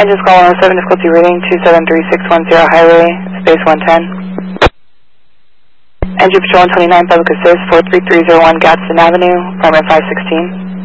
Engine Squall 107, difficulty reading 273610 highway, space 110. Engine Patrol 129, public assist 43301 Gadsden Avenue, primary 516.